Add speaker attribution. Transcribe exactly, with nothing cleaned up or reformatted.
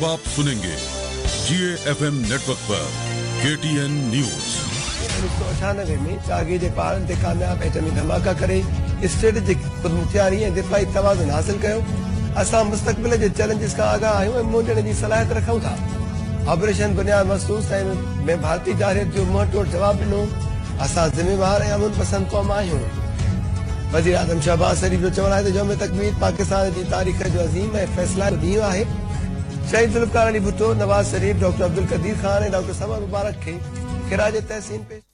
Speaker 1: आप सुनेंगे जीए FM network पर केटीएन न्यूज।
Speaker 2: उन्नीस सौ अठानवे में चागे जे पारन ते कामयाब एटमी धमाका करे स्ट्रेटेजिक ख़ुदमुख्तियारी ऐं दिफ़ाई तवाज़ुन हासिल कयो। असां मुस्तक़बिल जे चैलेंजिस खां आगाह आहियूं ऐं मोड़ण जी सलाहियत रखूं था। ऑपरेशन बुनियाद मखसूस ऐं में भारतीय जारियत जो मुंहतोड़ जवाब ॾिनो। असां ज़िम्मेवार ऐं अमन पसंद क़ौम आहियूं। वज़ीर आज़म शहबाज शरीफ जो चवणु आहे त यौम तकबीर पाकिस्तान जी तारीख़ जो अज़ीम ऐं फ़ैसला जो ॾींहुं आहे। शहीद ज़ुल्फ़िकार अली भुट्टो, नवाज़ शरीफ, डॉक्टर अब्दुल कदीर ख़ान ऐं डॉक्टर समद मुबारक खे ख़िराज तहसीन पेश